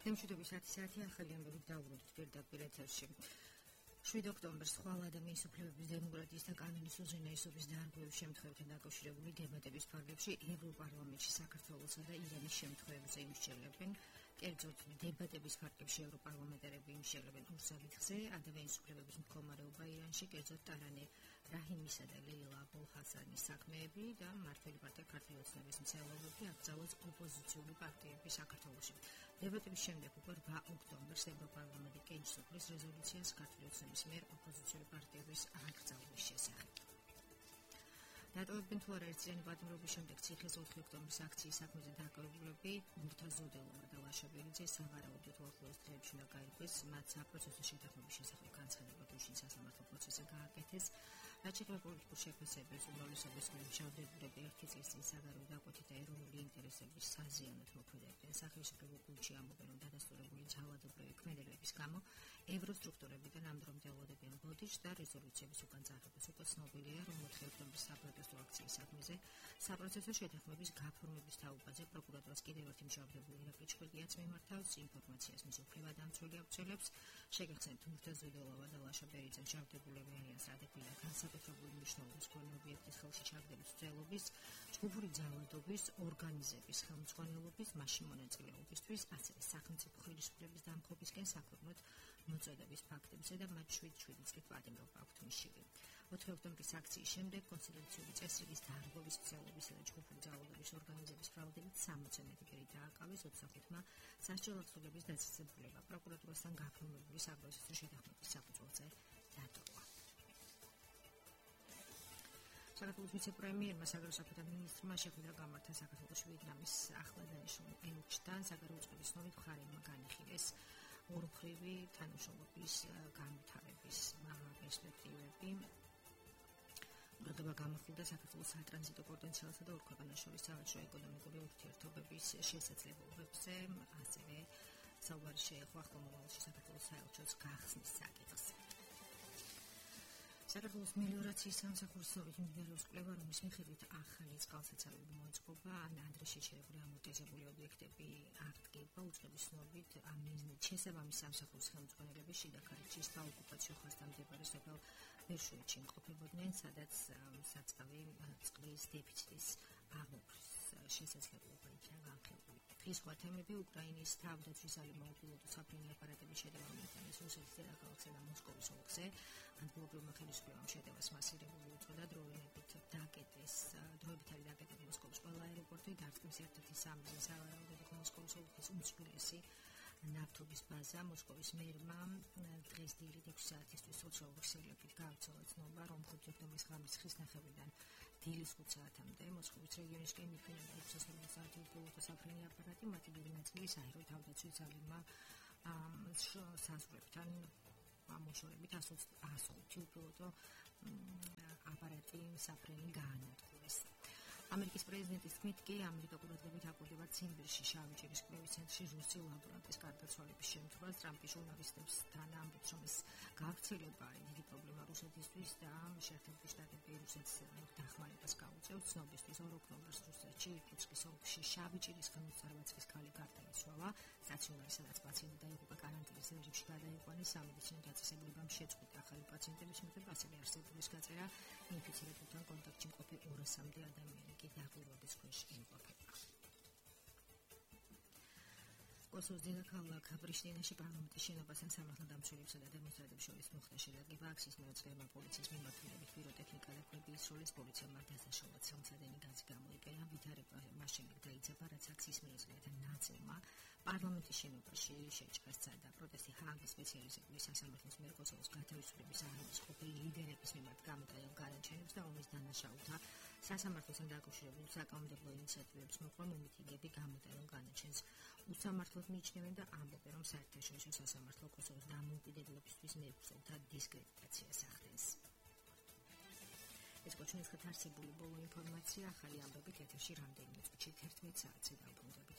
თემშვიდობის 10 საათი ახალი ამბებით დავუბრუნდით პირდაპირ ეთერში. 7 ოქტომბერს ხვალ ადამიანის უფლებების დემოკრატიის და კანონის უზენაესობის დარღვევის შემთხვევებთან დაკავშირებული დებატების ფარგლებში ევროპარლამენტში საქართველოსა და ირანის შემთხვევებზე იმსჯელებენ. კერძოდ დებატების ფარგლებში ევროპარლამენტარები იმსჯელებენ ურსალიხზე, ადამიანის უფლებების მდგომარეობა ირანში, კერძოდ ტარანე რაჰიმისა და ლეილა აბულ-ჰასანის საქმეები და მმართველი პარტია ქართული ოცნების მცველობები აკრძალეს ოპოზიციური პარტიები საქართველოში. დებატების შემდეგ უკვე 8 ოქტომბერს ევროპარლამენტი კენჭს უყრის რეზოლუციას ქართული ოცნების მიერ ოპოზიციური პარტიების აკრძალვის შესახებ. დატოვებენ თუ არა ერთწლიანი პატიმრობის შემდეგ ციხეს 4 ოქტომბრის აქციის საქმეზე დაკავებულები მურთაზოდელოვა და ლაშაბერიძე სავარაუდოდ უახლოეს დღეებში უნდა გაიგეს მათ საპროცესო შეთანხმების შესახებ განცხადება გუშინ სასამართლო პროცესზე გააკეთეს. რაც შეეხება პოლიტიკურ შეფასებებს უმრავლესობის მშავდებულები ერთი წლის წინ საგარეო დაკვეთით და ეროვნული ინტერესების საზიანოდ მოქმედებდნენ. სახელმწიფო გულში ამბობენ, რომ დადასტურებული ძალადობრივი ქმედებების გამო ევროსტრუქტურებიდან ამ დრომდე ელოდებიან ბოდიშს და რეზოლუციების უკან წარებას. უკვე ცნობილია, რომ 4 ოქტომბრის საპროტესტო აქციის საქმეზე საპროცესო შეთანხმების გაფორმების თაობაზე პროკურატურას კიდევ ერთი მშავდებული ირაკლი ჩხირგიაც მიმართავს ინფორმაციას მის უფლებადამცველი აუცილებს. შეგახსენებთ, მურთაზოდელოვა და ლაშაბერიძე მშავდებულები არიან სტრატეგიული განსაკუთრებული მნიშვნელობის მქონე ობიექტის ხელში ჩაგდების მცველობის, ჯგუფური ძალადობის, ორგანიზების ხელმძღვანელობის, მასში მონაწილეობისთვის, ასევე სახელმწიფო ხელისუფლების დამხობისკენ საქმროდ მოწოდების ფაქტებზე და მათ 7 წლის პატიმრობა აქვთ მისშივი. 4 ოქტომბრის აქციის შემდეგ კონსტიტუციური წესრიგის დარღვევის მცველობისა და ჯგუფური ძალადობის ორგანიზების ბრალდებით 60 მეტი დააკავეს 25-მა სასჯელ აღსრულების დაწესებულება. პროკურატურასთან გაფორმებული საპროცესო შეთანხმების საფუძველზე დატოვა. საქართველოს ვიცე-პრემიერმა საგარეო საქმეთა მინისტრმა შეხვედრა გამართა საქართველოს ვიეტნამის ახლადანიშნულ ელჩთან. საგარეო უწყების ცნობით მხარეებმა განიხილეს ორმხრივი თანამშრომლობის განვითარების პერსპექტივები. ბრალდება გამახვილდა საქართველოს სატრანზიტო პოტენციალსა და ორ ქვეყანას შორის სავაჭრო ეკონომიკური ურთიერთობების შესაძლებლობებზე, ასევე საუბარი შეეხო ახლო მომავალში საქართველოს საელჩოს გახსნის საკითხს. საქართველოს მელიორაციის სამსახურის ცნობით მიმდინარეობს კვლევა, რომლის მიხედვით ახალი წყალსაცავები მოეწყობა, ადრე შეჩერებული ამორტიზებული ობიექტები აღდგება. უწყების ცნობით ამ მიზნით შესაბამის სამსახურის ხელმძღვანელები შიდა ქართლის საოკუპაციო ხაზთან მდებარე სოფელ ბერშუეთში იმყოფებოდნენ, სადაც საწავი წყლის დეფიციტის აღმოფხვის შესაძლებლობა იქნა განხილული. დღის სხვა თემები უკრაინის თავდაცვის ალიმოუპილოტო საფრენი აპარატების შეტევა მიტანის რუსეთის დედაქალაქსა და მოსკოვის ოლქზე. ადგილობრივმა ხელისუფლებამ შეტევას მასირებული უწოდა, დროებით არის დაკეტილი მოსკოვის ყველა აეროპორტი, დარტყმის ერთ-ერთი სამი სავარაუდოდ იყო მოსკოვის ოლქის უმსხვილესი ნავთობის ბაზა. მოსკოვის მერმა დღეს დილით 6 საათისთვის სოციალური ქსელებით გაავრცელა ცნობა, რომ 5 ოქტომბრის ღამის ხის ნახევრიდან დილის 5 საათამდე მოსკოვის რეგიონისკენ მიფრინებდა 600 საათი უპილოტო საფრენი აპარატი, მათი დიდი ნაწილი საერთო თავდაცვის ძალებმა საზღვრებთან ამოშორებით 120 უპილოტო აპარატი საფრენი გაანადგურეს. ამერიკის პრეზიდენტის თქმით კი ამერიკა ყურადღებით აკვირდება ციმბირში შავი ჭირის კვლევის ცენტრში რუსი ლაბორანტის გარდაცვალების შემთხვევას. ტრამპი ჟურნალისტებთან ამბობს, რომ ეს გავრცელება არის დიდი პრობლემა რუსეთისთვის და შეერთებული შტატები რუსეთს დახმარებას გაუწევს. ცნობისთვის 2 ოქტომბერს რუსეთში ირკუტსკის ოლქში შავი ჭირის ხელმძღვანელობის ქალი გარდაიცვალა. სტაციონარი, სადაც პაციენტი დაიღუპა კარანტინის რეჟიმში გადაიყვანეს. სამედიცინო დაწესებულებამ შეწყვიტა ახალი პაციენტების მიღება, ასევე არსებობის გაწერა ინფიცირებულთან კონტაქტში მყოფი 200-მდე ადამიანი დაკვირვების ქვეშ იმყოფება. კოსოვოს დედაქალაქ პრიშტინაში პარლამენტის შენობასთან სამართალდამცველებსა და დემონსტრანტებს შორის მოხდა შეტევა. აქციის მონაწილეებმა პოლიციის მიმართულებით პიროტექნიკა და ქვები ისროლეს. პოლიციამ დაზაშალათ სამცადენი გაზი გამოიყენა. ვითარება მას შემდეგ დაიძაბა, რაც აქციის მონაწილეთა ნაწილმა პარლამენტის შენობაში შეჭრას და პროტესტი ჰააგის სპეციალიზებული სასამართლოს მიერ კოსოვოს გათავისუფლების არმიის ყოფილი ლიდერების მიმართ გამოტანილ განაჩენებს და ომის დანაშაულთა სასამართლოსთან დაკავშირებულ საკანონმდებლო ინიციატივებს მოყვა. მომიტინგეები გამოტანილ განაჩენს უსამართლოდ მიიჩნევენ და ამბობენ, რომ საერთაშორისო სასამართლო კოსოვოს დამოუკიდებლობისთვის მებრძოლთა დისკრედიტაციას ახდენს. ეს გოჩვენეს ხეთ არსებული ბოლო ინფორმაცია ახალი ამბებით ეთერში რამდენიმე წუთში 11 საათზე დაუბრუნდებით.